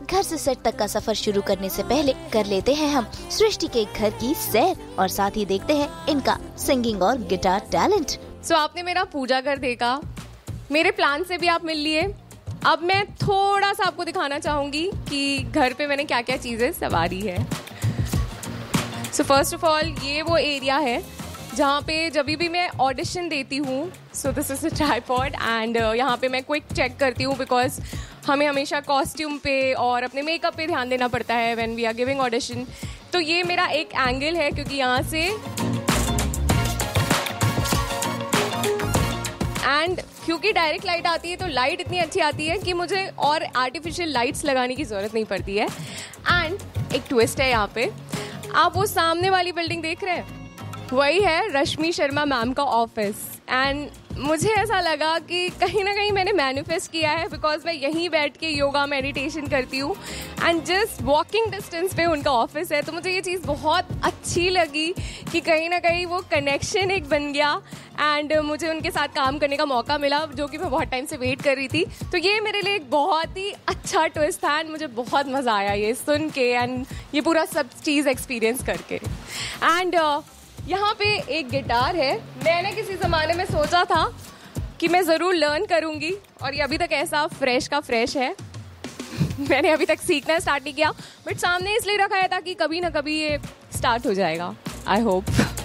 घर से सेट तक का सफर शुरू करने से पहले कर लेते हैं हम सृष्टि के घर की सैर और साथ ही देखते हैं इनका सिंगिंग और गिटार टैलेंट। सो आपने मेरा पूजा घर देखा, मेरे प्लान से भी आप मिल लिए। अब मैं थोड़ा सा आपको दिखाना चाहूंगी कि घर पे मैंने क्या क्या चीजें संवारी है। सो फर्स्ट ऑफ ऑल ये वो एरिया है जहाँ पे जब भी मैं ऑडिशन देती हूँ, so this is a tripod and यहाँ पे मैं क्विक चेक करती हूँ बिकॉज हमें हमेशा कॉस्ट्यूम पे और अपने मेकअप पे ध्यान देना पड़ता है when we are giving audition. तो ये मेरा एक एंगल है क्योंकि यहाँ से एंड क्योंकि डायरेक्ट लाइट आती है तो लाइट इतनी अच्छी आती है कि मुझे और आर्टिफिशियल लाइट्स लगाने की ज़रूरत नहीं पड़ती है। एंड एक ट्विस्ट है यहाँ पे, आप वो सामने वाली बिल्डिंग देख रहे हैं, वही है रश्मि शर्मा मैम का ऑफिस। एंड मुझे ऐसा लगा कि कहीं ना कहीं मैंने मैनिफेस्ट किया है बिकॉज मैं यहीं बैठ के योगा मेडिटेशन करती हूँ एंड जस्ट वॉकिंग डिस्टेंस पे उनका ऑफिस है। तो मुझे ये चीज़ बहुत अच्छी लगी कि कहीं ना कहीं वो कनेक्शन एक बन गया एंड मुझे उनके साथ काम करने का मौका मिला जो कि मैं बहुत टाइम से वेट कर रही थी। तो ये मेरे लिए एक बहुत ही अच्छा ट्विस्ट था एंड मुझे बहुत मज़ा आया ये सुन के एंड ये पूरा सब चीज़ एक्सपीरियंस करके। एंड यहाँ पे एक गिटार है, मैंने किसी ज़माने में सोचा था कि मैं ज़रूर लर्न करूँगी और ये अभी तक ऐसा फ्रेश का फ्रेश है। मैंने अभी तक सीखना स्टार्ट नहीं किया बट सामने इसलिए रखा है ताकि कभी ना कभी ये स्टार्ट हो जाएगा, आई होप।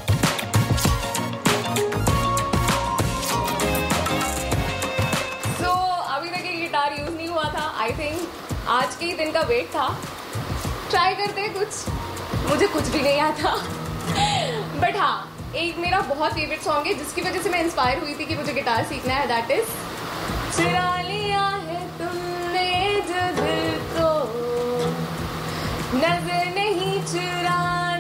सो अभी तक ये गिटार यूज़ नहीं हुआ था, आई थिंक आज के ही दिन का वेट था। ट्राई करते कुछ, मुझे कुछ भी नहीं आता बट हाँ, एक मेरा बहुत फेवरेट सॉन्ग है जिसकी वजह से मैं इंस्पायर हुई थी कि मुझे गिटार सीखना है, दैट इज चुरा लिया है तुमने जो दिल को, नजर नहीं चुरा